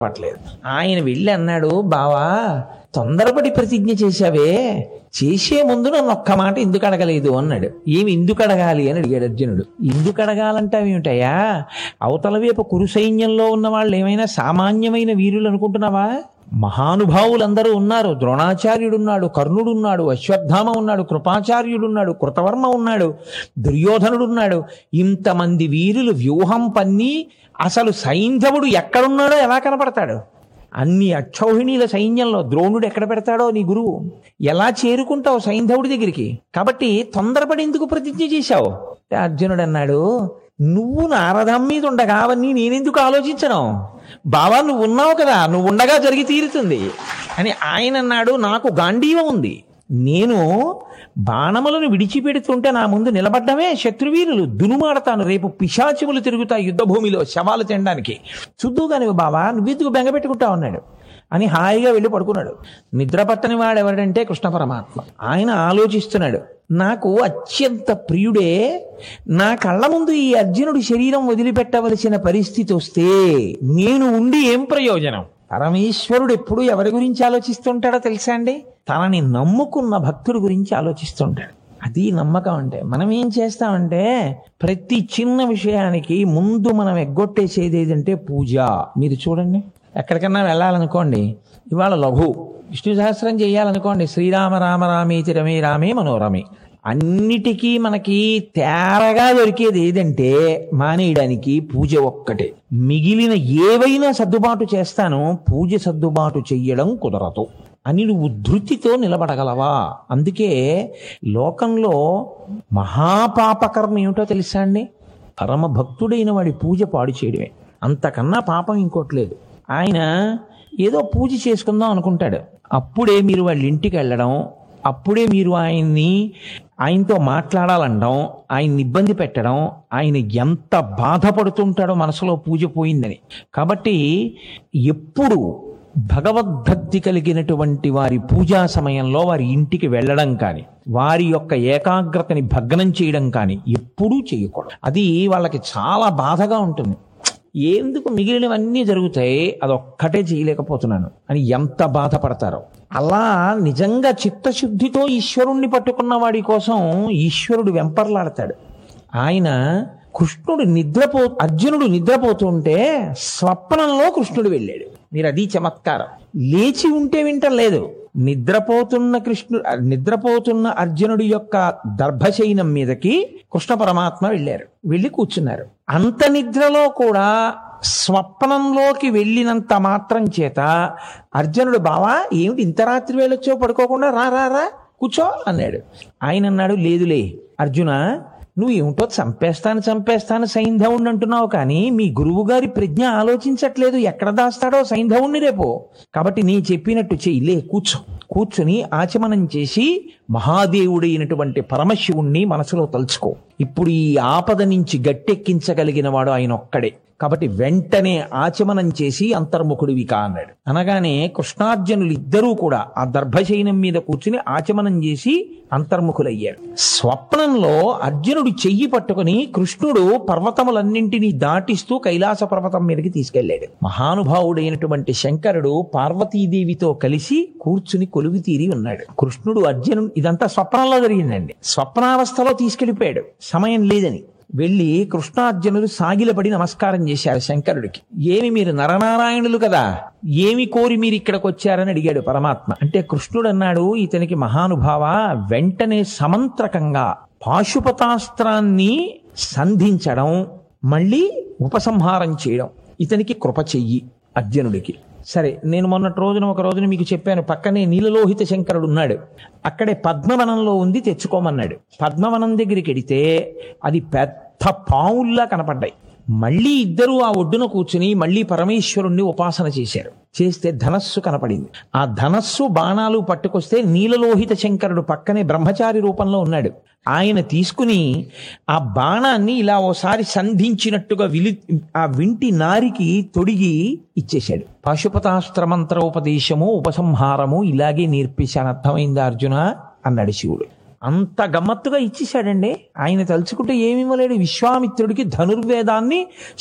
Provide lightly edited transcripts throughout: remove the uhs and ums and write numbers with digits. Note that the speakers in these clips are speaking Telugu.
పట్టలేదు. ఆయన వెళ్ళి అన్నాడు, బావా తొందరపడి ప్రతిజ్ఞ చేశావే, చేసే ముందు నన్ను ఒక్క మాట ఎందుకు అడగలేదు అన్నాడు. ఏమి ఎందుకు అడగాలి అని అడిగాడు అర్జునుడు. ఎందుకు అడగాలంటావేమిటయ్యా, అవతల వైపు కురు సైన్యంలో ఉన్న వాళ్ళు ఏమైనా సామాన్యమైన వీరులు అనుకుంటున్నావా? మహానుభావులందరూ ఉన్నారు. ద్రోణాచార్యుడున్నాడు, కర్ణుడున్నాడు, అశ్వత్థామ ఉన్నాడు, కృపాచార్యుడున్నాడు, కృతవర్మ ఉన్నాడు, దుర్యోధనుడున్నాడు. ఇంతమంది వీరులు వ్యూహం పన్ని అసలు సైంధవుడు ఎక్కడున్నాడో ఎలా కనపడతాడు? అన్ని అక్షౌహిణీల సైన్యంలో ద్రోణుడు ఎక్కడ పెడతాడో నీ గురువు? ఎలా చేరుకుంటావు సైంధవుడి దగ్గరికి? కాబట్టి తొందరపడి ఎందుకు ప్రతిజ్ఞ చేశావు? అర్జునుడు అన్నాడు, నువ్వు నా రథం మీద ఉండగా అవన్నీ నేనెందుకు ఆలోచించను? బావా నువ్వు ఉన్నావు కదా, నువ్వు ఉండగా జరిగి తీరుతుంది అని ఆయన అన్నాడు. నాకు గాంధీవం ఉంది, నేను బాణములను విడిచిపెడుతుంటే నా ముందు నిలబడ్డమే శత్రువీరులు దునుమాడతాను. రేపు పిశాచములు తిరుగుతాయి యుద్ధభూమిలో శవాలు తినడానికి. చూద్దుగాని బావా నువ్వెందుకు బెంగపెట్టుకుంటావు అన్నాడు. అని హాయిగా వెళ్ళి పడుకున్నాడు. నిద్ర పట్టని వాడు ఎవడంటే కృష్ణ పరమాత్మ. ఆయన ఆలోచిస్తున్నాడు, నాకు అత్యంత ప్రియుడే నా కళ్ళ ముందు ఈ అర్జునుడి శరీరం వదిలిపెట్టవలసిన పరిస్థితి వస్తే నేను ఉండి ఏం ప్రయోజనం? పరమేశ్వరుడు ఎప్పుడు ఎవరి గురించి ఆలోచిస్తుంటాడో తెలుసా అండి? తనని నమ్ముకున్న భక్తుడి గురించి ఆలోచిస్తుంటాడు. అది నమ్మకం అంటే. మనం ఏం చేస్తామంటే ప్రతి చిన్న విషయానికి ముందు మనం ఎగ్గొట్టేసేది ఏదంటే పూజ. మీరు చూడండి, ఎక్కడికన్నా వెళ్ళాలనుకోండి, ఇవాళ లఘు విష్ణు సహస్రం చేయాలనుకోండి, శ్రీరామ రామ రామేతి రమే రామే మనోరమే. అన్నిటికీ మనకి తేరగా దొరికేది ఏదంటే మానేయడానికి పూజ ఒక్కటే. మిగిలిన ఏవైనా సర్దుబాటు చేస్తాను, పూజ సర్దుబాటు చెయ్యడం కుదరదు అని నువ్వు ధృతితో నిలబడగలవా? అందుకే లోకంలో మహాపాపకర్మ ఏమిటో తెలుసా అండి? పరమ భక్తుడైన వాడి పూజ పాడు చేయడమే. అంతకన్నా పాపం ఇంకోట్లేదు. ఆయన ఏదో పూజ చేసుకుందాం అనుకుంటాడు, అప్పుడే మీరు వాళ్ళ ఇంటికి వెళ్ళడం, అప్పుడే మీరు ఆయనతో మాట్లాడాలనడం, ఆయన్ని ఇబ్బంది పెట్టడం, ఆయన ఎంత బాధపడుతుంటాడో మనసులో పూజ పోయిందని. కాబట్టి ఎప్పుడు భగవద్భక్తి కలిగినటువంటి వారి పూజా సమయంలో వారి ఇంటికి వెళ్ళడం కానీ, వారి యొక్క ఏకాగ్రతని భగ్నం చేయడం కానీ ఎప్పుడూ చేయకూడదు. అది వాళ్ళకి చాలా బాధగా ఉంటుంది. ఎందుకు మిగిలినవన్నీ జరుగుతాయి, అదొక్కటే చేయలేకపోతున్నాను అని ఎంత బాధపడతారో. అలా నిజంగా చిత్తశుద్ధితో ఈశ్వరుణ్ణి పట్టుకున్న వాడి కోసం ఈశ్వరుడు వెంపర్లాడతాడు. ఆయన అర్జునుడు నిద్రపోతుంటే స్వప్నంలో కృష్ణుడు వెళ్ళాడు. మీరు అది చమత్కారం. లేచి ఉంటే వింటలేదు. నిద్రపోతున్న అర్జునుడి యొక్క దర్భశయనం మీదకి కృష్ణ పరమాత్మ వెళ్ళారు. వెళ్ళి కూర్చున్నారు. అంత నిద్రలో కూడా స్వప్నంలోకి వెళ్ళినంత మాత్రం చేత అర్జునుడు, బావా ఏమిటి ఇంత రాత్రి వేళొచ్చో పడుకోకుండా, రా రా రా కూర్చో అన్నాడు. ఆయన అన్నాడు, లేదులే అర్జున, నువ్వు ఏమిటో చంపేస్తాను సైంధవుణ్ణి అంటున్నావు, కానీ మీ గురువు గారి ప్రజ్ఞ ఆలోచించట్లేదు ఎక్కడ దాస్తాడో సైంధవుణ్ణి రేపు. కాబట్టి నీ చెప్పినట్టు చెయ్యిలే, కూర్చుని ఆచమనం చేసి మహాదేవుడైనటువంటి పరమశివుణ్ణి మనసులో తలుచుకో. ఇప్పుడు ఈ ఆపద నుంచి గట్టెక్కించగలిగిన వాడు ఆయన ఒక్కడే. కాబట్టి వెంటనే ఆచమనం చేసి అంతర్ముఖుడివి కా అన్నాడు. అనగానే కృష్ణార్జునులు ఇద్దరూ కూడా ఆ దర్భశయనం మీద కూర్చుని ఆచమనం చేసి అంతర్ముఖులయ్యారు. స్వప్నంలో అర్జునుడు చెయ్యి పట్టుకుని కృష్ణుడు పర్వతములన్నింటినీ దాటిస్తూ కైలాస పర్వతం మీదకి తీసుకెళ్లాడు. మహానుభావుడైనటువంటి శంకరుడు పార్వతీదేవితో కలిసి కూర్చుని కొలువి తీరి ఉన్నాడు. కృష్ణుడు అర్జునుడు, ఇదంతా స్వప్నంలో జరిగిందండి. స్వప్నావస్థలో తీసుకెళ్లిపోయాడు, సమయం లేదని. వెళ్ళి కృష్ణార్జునులు సాగిలపడి నమస్కారం చేశారు శంకరుడికి. ఏమి మీరు నరనారాయణులు కదా, ఏమి కోరి మీరు ఇక్కడికి వచ్చారని అడిగాడు పరమాత్మ. అంటే కృష్ణుడు అన్నాడు, ఇతనికి మహానుభావ, వెంటనే సమంత్రకంగా పాశుపతాస్త్రాన్ని సంధించడం, మళ్ళీ ఉపసంహారం చేయడం, ఇతనికి కృప చెయ్యి అర్జునుడికి. సరే, నేను ఒక రోజున మీకు చెప్పాను, పక్కనే నీలలోహిత శంకరుడు ఉన్నాడు, అక్కడే పద్మవనంలో ఉంది, తెచ్చుకోమన్నాడు. పద్మవనం దగ్గరికి వెడితే అది పెద్ద పావుల్లా కనపడ్డాయి. మళ్ళీ ఇద్దరు ఆ ఒడ్డున కూర్చుని మళ్ళీ పరమేశ్వరుణ్ణి ఉపాసన చేశారు. చేస్తే ధనస్సు కనపడింది. ఆ ధనస్సు బాణాలు పట్టుకొస్తే నీలలోహిత శంకరుడు పక్కనే బ్రహ్మచారి రూపంలో ఉన్నాడు. ఆయన తీసుకుని ఆ బాణాన్ని ఇలా ఓసారి సంధించినట్టుగా ఆ వింటి నారికి తొడిగి ఇచ్చేశాడు. పాశుపతాస్త్ర మంత్రోపదేశము ఉపసంహారము ఇలాగే నేర్పించాను, అర్థమైందా అర్జున అన్నాడు శివుడు. అంత గమ్మత్తుగా ఇచ్చేశాడండి. ఆయన తలుచుకుంటే ఏమి ఇవ్వలేడు. విశ్వామిత్రుడికి ధనుర్వేదాన్ని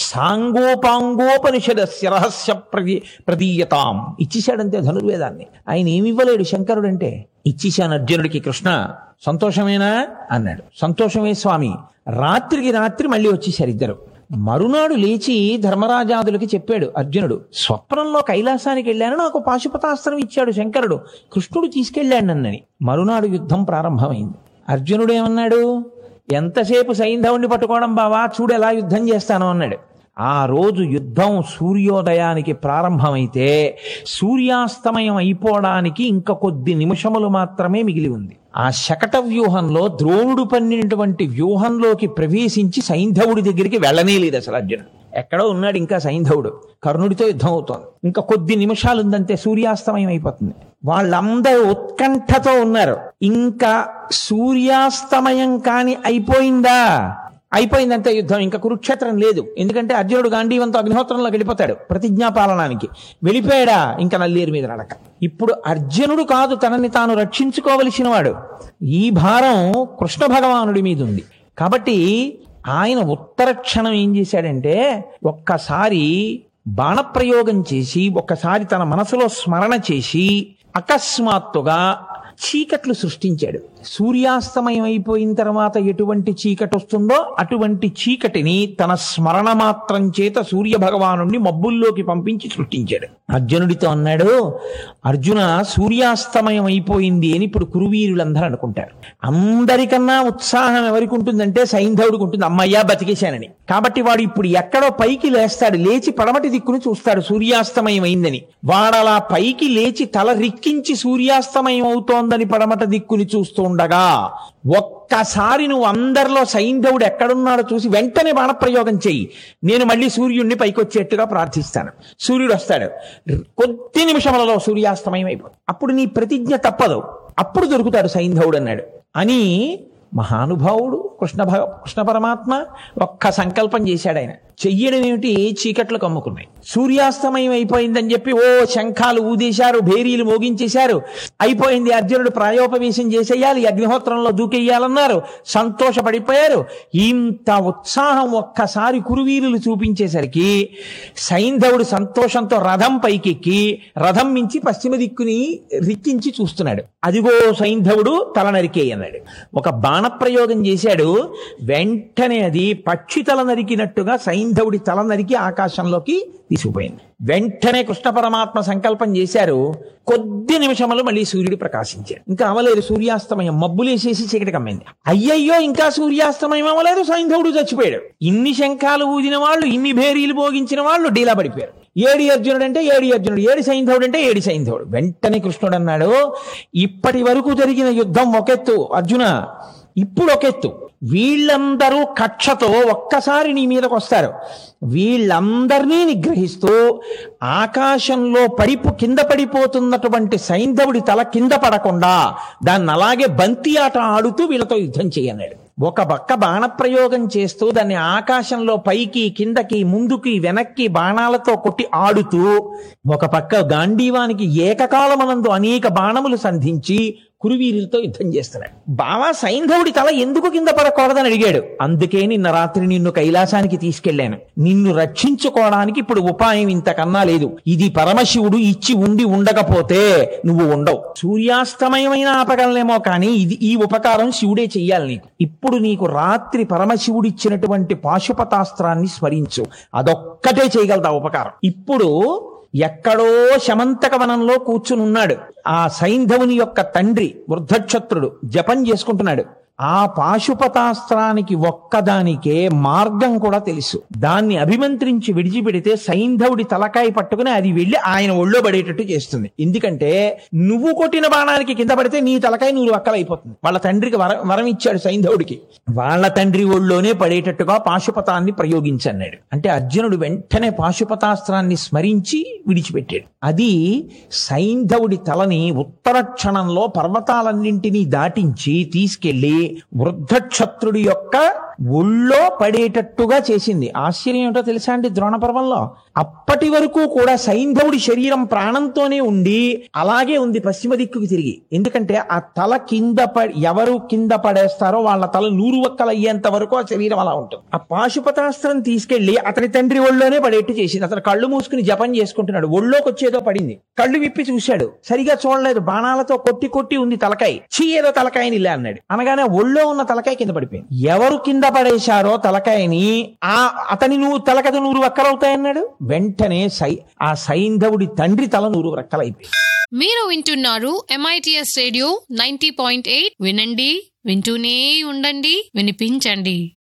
సాంగోపాంగోపనిషదస్య రహస్య ప్రదీయతాం ఇచ్చేశాడంతే ధనుర్వేదాన్ని. ఆయన ఏమి ఇవ్వలేడు శంకరుడంటే. ఇచ్చేశాను అర్జునుడికి. కృష్ణ సంతోషమేనా అన్నాడు. సంతోషమే స్వామి. రాత్రికి రాత్రి మళ్ళీ వచ్చేశారు ఇద్దరు. మరునాడు లేచి ధర్మరాజాదులకి చెప్పాడు అర్జునుడు, స్వప్నంలో కైలాసానికి వెళ్ళాను, నాకు పాశుపతాస్త్రం ఇచ్చాడు శంకరుడు, కృష్ణుడు తీసుకెళ్ళాడు నన్నని. మరునాడు యుద్ధం ప్రారంభమైంది. అర్జునుడు ఏమన్నాడు, ఎంతసేపు సైంధవుణ్ణి పట్టుకోవడం బావా, చూడు ఎలా యుద్ధం చేస్తాను అన్నాడు. ఆ రోజు యుద్ధం సూర్యోదయానికి ప్రారంభమైతే సూర్యాస్తమయం అయిపోవడానికి ఇంకా కొద్ది నిమిషములు మాత్రమే మిగిలి ఉంది. ఆ శకట వ్యూహంలో ద్రోణుడు పన్నినటువంటి వ్యూహంలోకి ప్రవేశించి సైంధవుడి దగ్గరికి వెళ్ళనే లేదు అసలు అర్జునుడు. ఎక్కడో ఉన్నాడు ఇంకా సైంధవుడు. కర్ణుడితో యుద్ధం అవుతోంది. ఇంకా కొద్ది నిమిషాలు ఉందంతే సూర్యాస్తమయం అయిపోతుంది. వాళ్ళందరూ ఉత్కంఠతో ఉన్నారు. ఇంకా సూర్యాస్తమయం కాని అయిపోయిందంటే యుద్ధం. ఇంకా కురుక్షేత్రం లేదు. ఎందుకంటే అర్జునుడు గాంధీవంతో అగ్నిహోత్రంలోకి వెళ్ళిపోతాడు ప్రతిజ్ఞాపాలనానికి. వెళ్ళిపోయాడా ఇంకా నల్లేరు మీద నడక. ఇప్పుడు అర్జునుడు కాదు తనని తాను రక్షించుకోవలసిన వాడు. ఈ భారం కృష్ణ భగవానుడి మీద ఉంది. కాబట్టి ఆయన ఉత్తర క్షణం ఏం చేశాడంటే, ఒక్కసారి బాణప్రయోగం చేసి, ఒక్కసారి తన మనసులో స్మరణ చేసి అకస్మాత్తుగా చీకట్లు సృష్టించాడు. సూర్యాస్తమయం అయిపోయిన తర్వాత ఎటువంటి చీకటి వస్తుందో అటువంటి చీకటిని తన స్మరణ మాత్రం చేత సూర్య భగవానుడిని మబ్బుల్లోకి పంపించి సృష్టించాడు. అర్జునుడితో అన్నాడు, అర్జున సూర్యాస్తమయం అయిపోయింది అని ఇప్పుడు కురువీరులందరూ అనుకుంటారు. అందరికన్నా ఉత్సాహం ఎవరికి ఉంటుందంటే సైంధవుడికి ఉంటుంది, అమ్మయ్యా బతికేశానని. కాబట్టి వాడు ఇప్పుడు ఎక్కడో పైకి లేస్తాడు, లేచి పడమటి దిక్కుని చూస్తాడు సూర్యాస్తమయం అయిందని. వాడలా పైకి లేచి తల రిక్కించి సూర్యాస్తమయం అవుతోందని పడమట దిక్కుని చూస్తూ ఉండగా ఒక్కసారి నువ్వు అందరిలో సైంధవుడు ఎక్కడున్నాడో చూసి వెంటనే బాణప్రయోగం చెయ్యి, నేను మళ్ళీ సూర్యుడిని పైకి వచ్చేట్టుగా ప్రార్థిస్తాను. సూర్యుడు వస్తాడు, కొద్ది నిమిషములలో సూర్యాస్తమయం అయిపోతుంది. అప్పుడు నీ ప్రతిజ్ఞ తప్పదు, అప్పుడు దొరుకుతాడు సైంధవుడు అన్నాడు అని మహానుభావుడు కృష్ణ పరమాత్మ ఒక్క సంకల్పం చేశాడు. ఆయన చెయ్యడం ఏమిటి, చీకట్లు కమ్ముకున్నాయి. సూర్యాస్తమయం అయిపోయిందని చెప్పి ఓ శంఖాలు ఊదేశారు, భేరీలు మోగించేశారు. అయిపోయింది, అర్జునుడు ప్రాయోపవేశం చేసేయాలి, అగ్నిహోత్రంలో దూకెయ్యాలన్నారు. సంతోషపడిపోయారు. ఇంత ఉత్సాహం ఒక్కసారి కురువీరులు చూపించేసరికి సైంధవుడు సంతోషంతో రథం పైకెక్కి రథం మించి పశ్చిమ దిక్కుని రిక్కించి చూస్తున్నాడు. అదిగో సైంధవుడు తల నరికేయి అన్నాడు. ఒక బాణప్రయోగం చేశాడు. వెంటనే అది పక్షి తల నరికినట్టుగా సైంధవుడి తల నరికి ఆకాశంలోకి తీసుకుపోయింది. వెంటనే కృష్ణ పరమాత్మ సంకల్పం చేశారు. కొద్ది నిమిషములు మళ్ళీ సూర్యుడు ప్రకాశించాడు. ఇంకా అవలేదు సూర్యాస్తమయం, మబ్బులేసేసి చీకటి కమ్మింది. అయ్యయ్యో ఇంకా సూర్యాస్తమయం అవ్వలేదు, సైంధవుడు చచ్చిపోయాడు. ఇన్ని శంఖాలు ఊదిన వాళ్ళు, ఇన్ని భేరీలు భోగించిన వాళ్ళు డీలా పడిపోయారు. ఏడి అర్జునుడు అంటే ఏడి అర్జునుడు, ఏడి సైంధవుడు అంటే ఏడి సైంధవుడు. వెంటనే కృష్ణుడు అన్నాడు, ఇప్పటి వరకు జరిగిన యుద్ధం ఒకెత్తు అర్జున, ఇప్పుడు ఒకెత్తు. వీళ్ళందరూ కక్షతో ఒక్కసారి నీ మీదకి వస్తారు. వీళ్ళందరినీ నిగ్రహిస్తూ ఆకాశంలో కింద పడిపోతున్నటువంటి సైంధవుడి తల కింద పడకుండా దాన్ని అలాగే బంతి ఆట ఆడుతూ వీళ్ళతో యుద్ధం చేయన్నాడు. ఒక పక్క బాణప్రయోగం చేస్తూ దాన్ని ఆకాశంలో పైకి కిందకి ముందుకి వెనక్కి బాణాలతో కొట్టి ఆడుతూ, ఒక పక్క గాంధీవానికి ఏకకాలమనందు అనేక బాణములు సంధించి కురువీరులతో యుద్ధం చేస్తున్నాడు. బావా సైంధవుడి తల ఎందుకు కింద పడకూడదని అడిగాడు. అందుకే నిన్న రాత్రి నిన్ను కైలాసానికి తీసుకెళ్లాను. నిన్ను రక్షించుకోవడానికి ఇప్పుడు ఉపాయం ఇంతకన్నా లేదు. ఇది పరమశివుడు ఇచ్చి ఉండకపోతే నువ్వు ఉండవు. సూర్యాస్తమయమైన ఆపగలనేమో కానీ ఈ ఉపకారం శివుడే చెయ్యాలి నీకు. ఇప్పుడు నీకు రాత్రి పరమశివుడిచ్చినటువంటి పాశుపతాస్త్రాన్ని స్మరించు, అదొక్కటే చేయగలదా ఉపకారం. ఇప్పుడు ఎక్కడో శమంతక వనంలో కూర్చునున్నాడు ఆ సైంధవుని యొక్క తండ్రి వృద్ధక్షత్రుడు, జపం చేసుకుంటున్నాడు. ఆ పాశుపతాస్త్రానికి ఒక్కదానికే మార్గం కూడా తెలుసు. దాన్ని అభిమంత్రించి విడిచిపెడితే సైంధవుడి తలకాయ పట్టుకుని అది వెళ్ళి ఆయన ఒళ్ళో పడేటట్టు చేస్తుంది. ఎందుకంటే నువ్వు కొట్టిన బాణానికి కింద పడితే నీ తలకాయ నువ్వు అక్కలైపోతుంది. వాళ్ళ తండ్రికి వరం ఇచ్చాడు సైంధవుడికి, వాళ్ళ తండ్రి ఒళ్ళోనే పడేటట్టుగా పాశుపతాన్ని ప్రయోగించన్నాడు. అంటే అర్జునుడు వెంటనే పాశుపతాస్త్రాన్ని స్మరించి విడిచిపెట్టాడు. అది సైంధవుడి తలని ఉత్తర క్షణంలో పర్వతాలన్నింటినీ దాటించి తీసుకెళ్లి వృద్ధక్షత్రుడి యొక్క ఒళ్ళో పడేటట్టుగా చేసింది. ఆశ్చర్యం ఏంటో తెలుసా అండి, ద్రోణ పర్వంలో అప్పటి వరకు కూడా సైంధవుడి శరీరం ప్రాణంతోనే ఉండి అలాగే ఉంది పశ్చిమ దిక్కుకి తిరిగి. ఎందుకంటే ఆ తల ఎవరు కింద పడేస్తారో వాళ్ళ తల 100 వక్కలు అయ్యేంత వరకు ఆ శరీరం అలా ఉంటుంది. ఆ పాశుపతాస్త్రం తీసుకెళ్లి అతని తండ్రి ఒళ్ళోనే పడేట్టు చేసింది. అతను కళ్ళు మూసుకుని జపం చేసుకుంటున్నాడు. ఒళ్ళోకి వచ్చేదో పడింది, కళ్ళు విప్పి చూశాడు, సరిగా చూడలేదు, బాణాలతో కొట్టి ఉంది తలకాయ. ఏదో తలకాయని ఇలా అన్నాడు. అనగానే ఒళ్ళో ఉన్న తలకాయ కింద పడిపోయింది. ఎవరు కింద పడేశారో తలకాయని అతని తలకథ 100 వక్కలవుతాయన్నాడు. వెంటనే ఆ సైంధవుడి తండ్రి తల 100 వక్కలైపోయింది. మీరు వింటున్నారు MITS రేడియో 90.8. వినండి, వింటూనే ఉండండి, వినిపించండి.